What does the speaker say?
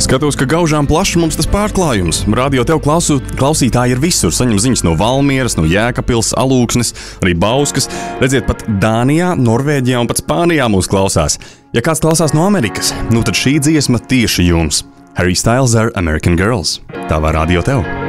Skatos, ka gaužām plaši mums tas pārklājums. Radio tev klausītāji ir visur. Saņem ziņas no Valmieras, no Jēkabpils, Alūksnes, arī Bauskas. Redziet, pat Dānijā, Norvēģijā un pat Spānijā mūs klausās. Ja kāds klausās no Amerikas, nu tad šī dziesma tieši jums. Harry Styles ar American Girls. Tavā radio tev.